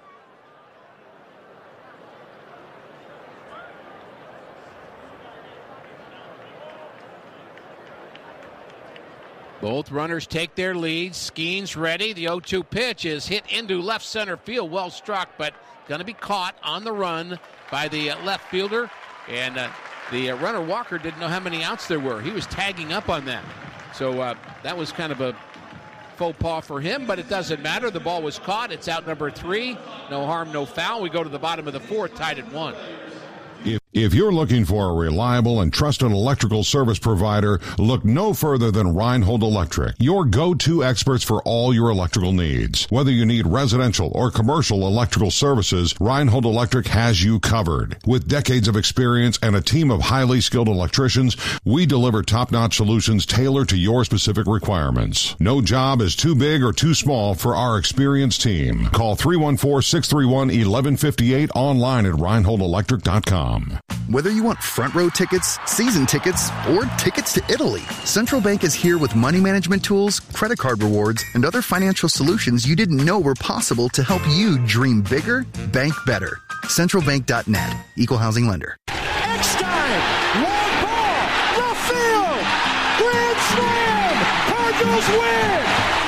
Both runners take their leads. Skeens ready. The oh two pitch is hit into left center field. Well struck, but going to be caught on the run by the uh, left fielder. And uh, the uh, runner Walker didn't know how many outs there were. He was tagging up on that. So uh, that was kind of a faux pas for him, but it doesn't matter. The ball was caught. It's out number three. No harm, no foul. We go to the bottom of the fourth, tied at one. If, if you're looking for a reliable and trusted electrical service provider, look no further than Reinhold Electric, your go-to experts for all your electrical needs. Whether you need residential or commercial electrical services, Reinhold Electric has you covered. With decades of experience and a team of highly skilled electricians, we deliver top-notch solutions tailored to your specific requirements. No job is too big or too small for our experienced team. Call three one four, six three one, one one five eight online at reinhold electric dot com. Whether you want front row tickets, season tickets, or tickets to Italy, Central Bank is here with money management tools, credit card rewards, and other financial solutions you didn't know were possible to help you dream bigger, bank better. central bank dot net. Equal housing lender. Eckstein! Long ball! Left field! Grand slam! Cardinals win!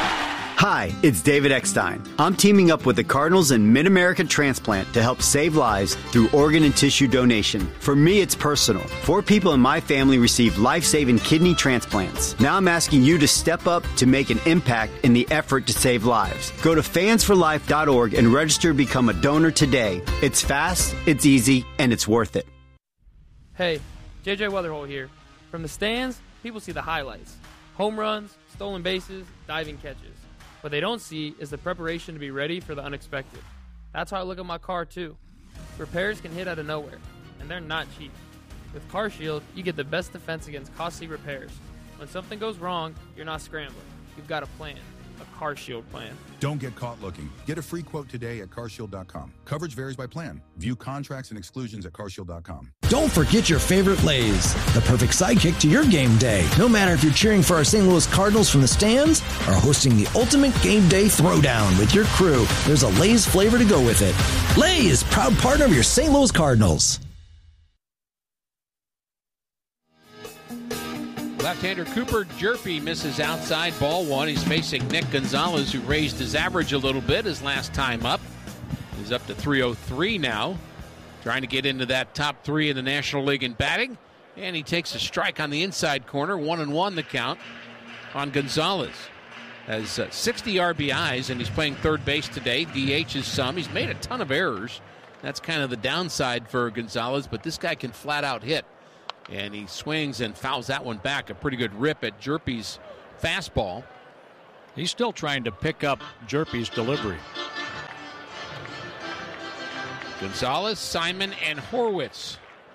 Hi, it's David Eckstein. I'm teaming up with the Cardinals and Mid-America Transplant to help save lives through organ and tissue donation. For me, it's personal. Four people in my family received life-saving kidney transplants. Now I'm asking you to step up to make an impact in the effort to save lives. Go to fans for life dot org and register to become a donor today. It's fast, it's easy, and it's worth it. Hey, J J Weatherholt here. From the stands, people see the highlights. Home runs, stolen bases, diving catches. What they don't see is the preparation to be ready for the unexpected. That's how I look at my car, too. Repairs can hit out of nowhere, and they're not cheap. With CarShield, you get the best defense against costly repairs. When something goes wrong, you're not scrambling. You've got a plan, a CarShield plan. Don't get caught looking. Get a free quote today at car shield dot com. Coverage varies by plan. View contracts and exclusions at car shield dot com. Don't forget your favorite Lay's, the perfect sidekick to your game day. No matter if you're cheering for our Saint Louis Cardinals from the stands or hosting the ultimate game day throwdown with your crew, there's a Lay's flavor to go with it. Lay's, proud partner of your Saint Louis Cardinals. Left-hander Cooper Jerpy misses outside, ball one. He's facing Nick Gonzalez, who raised his average a little bit his last time up. He's up to three oh three now, trying to get into that top three in the National League in batting. And he takes a strike on the inside corner. One and one the count on Gonzalez. Has uh, sixty R B Is, and he's playing third base today. D H is some. He's made a ton of errors. That's kind of the downside for Gonzalez, but this guy can flat out hit. And he swings and fouls that one back. A pretty good rip at Jerpy's fastball. He's still trying to pick up Jerpy's delivery. Gonzalez, Simon, and Horwitz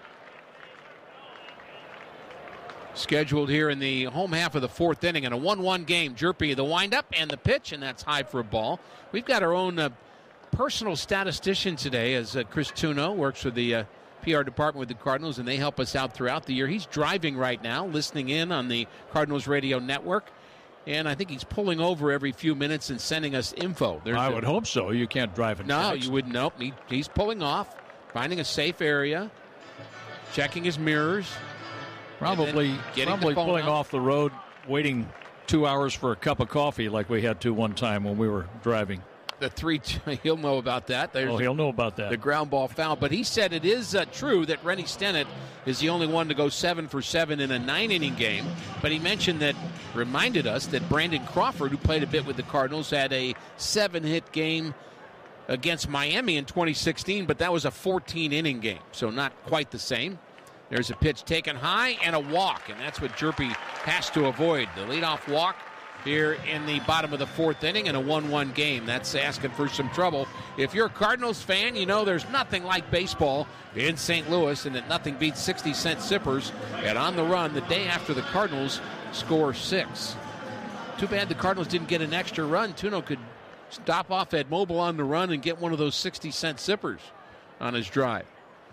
scheduled here in the home half of the fourth inning in a one one game. Jerpy, the windup and the pitch, and that's high for a ball. We've got our own uh, personal statistician today, as uh, Chris Tuno works with the uh, P R department with the Cardinals, and they help us out throughout the year. He's driving right now, listening in on the Cardinals radio network, and I think he's pulling over every few minutes and sending us info. There's I a, would hope so. You can't drive and No, text. you wouldn't. Nope. He, he's pulling off, finding a safe area, checking his mirrors. Probably, probably pulling out. off the road, waiting two hours for a cup of coffee like we had to one time when we were driving. The three, he'll know about that. There's oh, he'll know about that. The ground ball foul. But he said it is uh, true that Rennie Stennett is the only one to go seven for seven in a nine-inning game. But he mentioned that, reminded us that Brandon Crawford, who played a bit with the Cardinals, had a seven-hit game against Miami in twenty sixteen, but that was a fourteen-inning game, so not quite the same. There's a pitch taken high and a walk, and that's what Jerpy has to avoid. The leadoff walk here in the bottom of the fourth inning in a one one game. That's asking for some trouble. If you're a Cardinals fan, you know there's nothing like baseball in Saint Louis, and that nothing beats sixty cent sippers. And on the run, the day after the Cardinals score six. Too bad the Cardinals didn't get an extra run. Tuno could stop off Ed Mobile on the run and get one of those sixty cent sippers on his drive.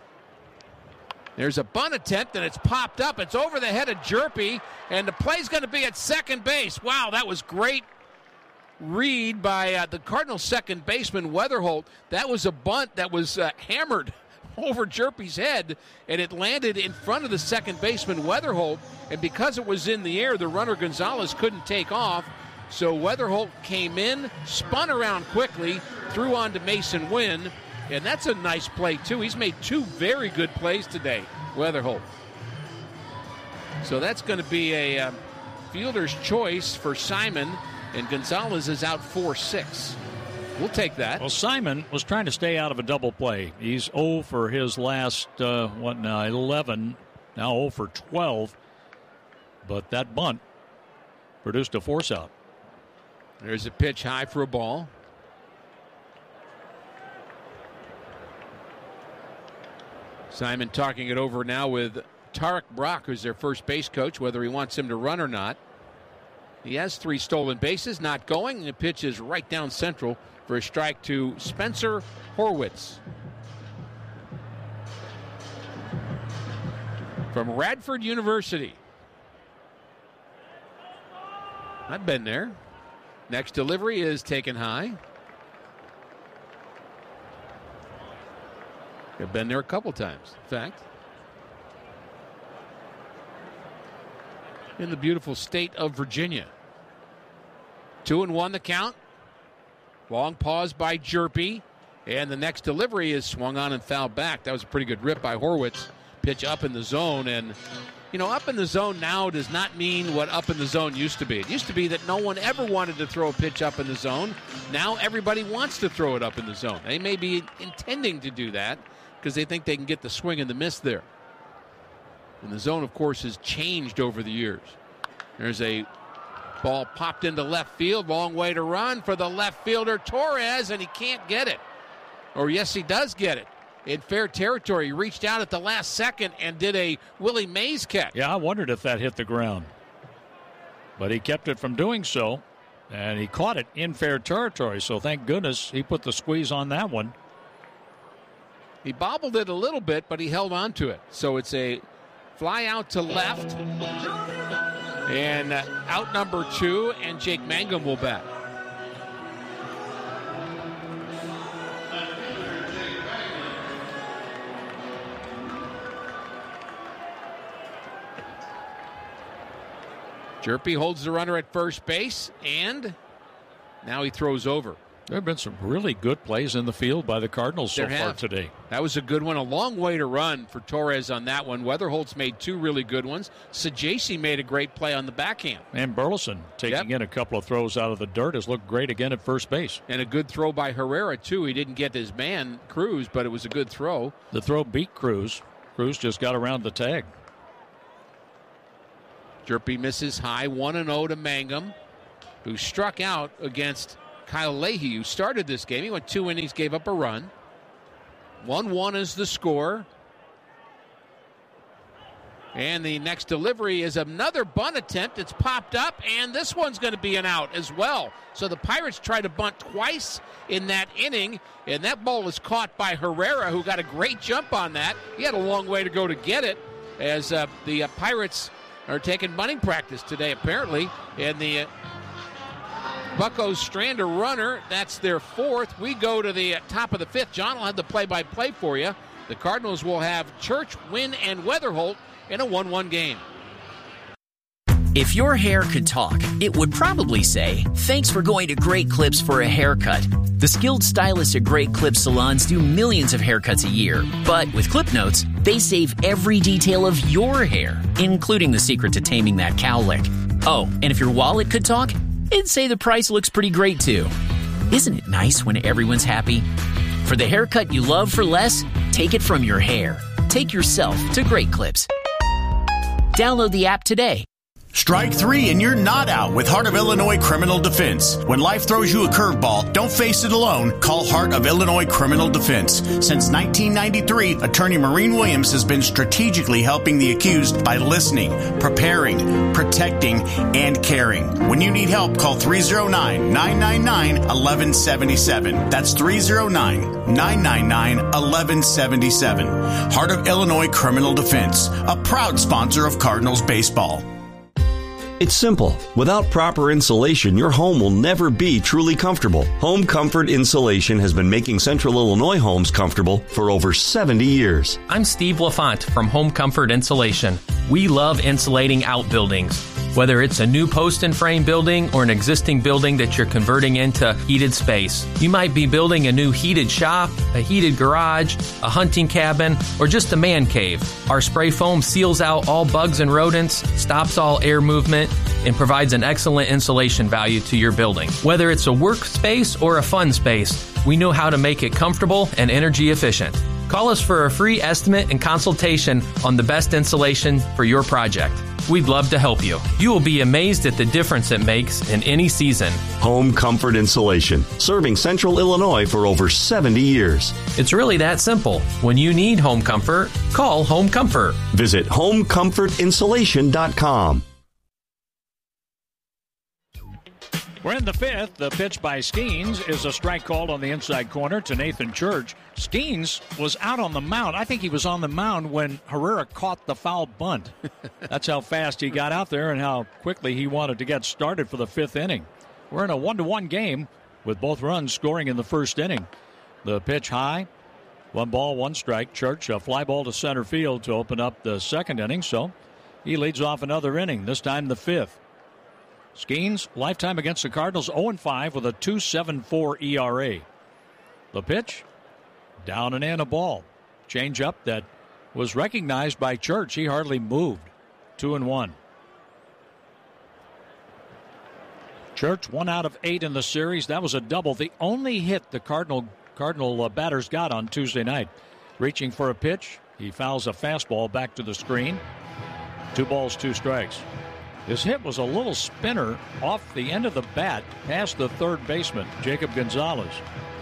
There's a bunt attempt, and it's popped up. It's over the head of Jerpy, and the play's going to be at second base. Wow, that was great read by uh, the Cardinals' second baseman, Weatherholt. That was a bunt that was uh, hammered over Jerpy's head, and it landed in front of the second baseman, Weatherholt. And because it was in the air, the runner, Gonzalez, couldn't take off. So Weatherholt came in, spun around quickly, threw on to Mason Wynn. And that's a nice play, too. He's made two very good plays today, Weatherholt. So that's going to be a uh, fielder's choice for Simon, and Gonzalez is out four six. We'll take that. Well, Simon was trying to stay out of a double play. He's oh for his last, uh, what now, eleven, now oh for twelve. But that bunt produced a force out. There's a pitch high for a ball. Simon talking it over now with Tarek Brock, who's their first base coach, whether he wants him to run or not. He has three stolen bases, not going, and the pitch is right down central for a strike to Spencer Horwitz. From Radford University. I've been there. Next delivery is taken high. I've been there a couple times, in fact. In the beautiful state of Virginia. Two and one the count. Long pause by Jerpy. And the next delivery is swung on and fouled back. That was a pretty good rip by Horwitz. Pitch up in the zone. And, you know, up in the zone now does not mean what up in the zone used to be. It used to be that no one ever wanted to throw a pitch up in the zone. Now everybody wants to throw it up in the zone. They may be intending to do that because they think they can get the swing and the miss there. And the zone, of course, has changed over the years. There's a ball popped into left field. Long way to run for the left fielder, Torres, and he can't get it. Or yes, he does get it. In fair territory, he reached out at the last second and did a Willie Mays catch. Yeah, I wondered if that hit the ground. But he kept it from doing so, and he caught it in fair territory. So thank goodness he put the squeeze on that one. He bobbled it a little bit, but he held on to it. So it's a fly out to left. And uh, out number two, and Jake Mangum will bat. Jerpy holds the runner at first base, and now he throws over. There have been some really good plays in the field by the Cardinals so There far have. today. That was a good one. A long way to run for Torres on that one. Weatherholt's made two really good ones. Sajasi made a great play on the backhand. And Burleson taking Yep. in a couple of throws out of the dirt has looked great again at first base. And a good throw by Herrera, too. He didn't get his man, Cruz, but it was a good throw. The throw beat Cruz. Cruz just got around the tag. Jerpy misses high, one and oh to Mangum, who struck out against Kyle Leahy, who started this game. He went two innings, gave up a run. one one is the score. And the next delivery is another bunt attempt. It's popped up, and this one's going to be an out as well. So the Pirates tried to bunt twice in that inning, and that ball was caught by Herrera, who got a great jump on that. He had a long way to go to get it, as uh, the uh, Pirates are taking bunting practice today, apparently. And the uh, Buccos strand a runner. That's their fourth. We go to the uh, top of the fifth. John will have the play-by-play for you. The Cardinals will have Church, Wynn, and Weatherholt in a one one game. If your hair could talk, it would probably say, "Thanks for going to Great Clips for a haircut." The skilled stylists at Great Clips salons do millions of haircuts a year. But with Clip Notes, they save every detail of your hair, including the secret to taming that cowlick. Oh, and if your wallet could talk, it'd say the price looks pretty great too. Isn't it nice when everyone's happy? For the haircut you love for less, take it from your hair. Take yourself to Great Clips. Download the app today. Strike three and you're not out with Heart of Illinois Criminal Defense. When life throws you a curveball, don't face it alone. Call Heart of Illinois Criminal Defense. Since nineteen ninety-three, attorney Maureen Williams has been strategically helping the accused by listening, preparing, protecting, and caring. When you need help, call three oh nine, nine nine nine, one one seven seven. That's three oh nine, nine nine nine, one one seven seven. Heart of Illinois Criminal Defense, a proud sponsor of Cardinals baseball. It's simple. Without proper insulation, your home will never be truly comfortable. Home Comfort Insulation has been making Central Illinois homes comfortable for over seventy years. I'm Steve LaFont from Home Comfort Insulation. We love insulating outbuildings. Whether it's a new post and frame building or an existing building that you're converting into heated space. You might be building a new heated shop, a heated garage, a hunting cabin, or just a man cave. Our spray foam seals out all bugs and rodents, stops all air movement, and provides an excellent insulation value to your building. Whether it's a workspace or a fun space, we know how to make it comfortable and energy efficient. Call us for a free estimate and consultation on the best insulation for your project. We'd love to help you. You will be amazed at the difference it makes in any season. Home Comfort Insulation, serving Central Illinois for over seventy years. It's really that simple. When you need home comfort, call Home Comfort. Visit home comfort insulation dot com. We're in the fifth. The pitch by Skeens is a strike called on the inside corner to Nathan Church. Skeens was out on the mound. I think he was on the mound when Herrera caught the foul bunt. That's how fast he got out there and how quickly he wanted to get started for the fifth inning. We're in a one-to-one game with both runs scoring in the first inning. The pitch high, one ball, one strike. Church, a fly ball to center field to open up the second inning. So he leads off another inning, this time the fifth. Skeens, lifetime against the Cardinals, oh and five with a two point seven four E R A. The pitch, down and in, a ball. Change up that was recognized by Church. He hardly moved. Two and one. Church, one out of eight in the series. That was a double. The only hit the Cardinal Cardinal uh, batters got on Tuesday night. Reaching for a pitch. He fouls a fastball back to the screen. Two balls, two strikes. His hit was a little spinner off the end of the bat past the third baseman, Jacob Gonzalez.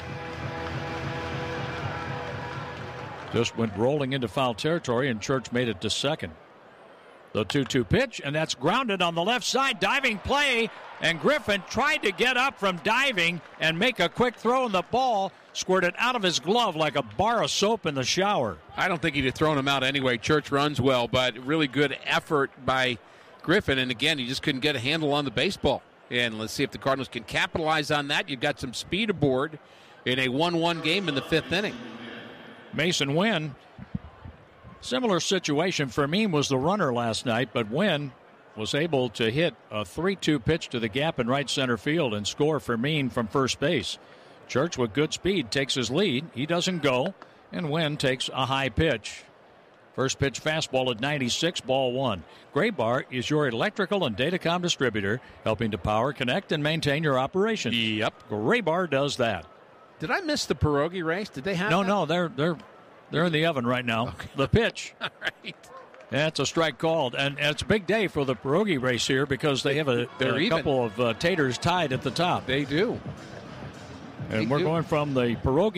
Just went rolling into foul territory, and Church made it to second. The two two pitch, and that's grounded on the left side. Diving play, and Griffin tried to get up from diving and make a quick throw, and the ball squirted out of his glove like a bar of soap in the shower. I don't think he'd have thrown him out anyway. Church runs well, but really good effort by Griffin, and again, he just couldn't get a handle on the baseball. And let's see if the Cardinals can capitalize on that. You've got some speed aboard in a one one game in the fifth inning. Mason Wynn, similar situation. Fermin was the runner last night, but Wynn was able to hit a three two pitch to the gap in right center field and score Fermin from first base. Church with good speed takes his lead. He doesn't go, and Wynn takes a high pitch. First pitch fastball at ninety-six, ball one. Graybar is your electrical and datacom distributor, helping to power, connect, and maintain your operation. Yep. Graybar does that. Did I miss the pierogi race? Did they have No, that? no, they're they're they're in the oven right now. Okay. The pitch. All right. That's a strike called, and it's a big day for the pierogi race here because they have a, a couple of uh, taters tied at the top. They do. And they we're do. going from the pierogi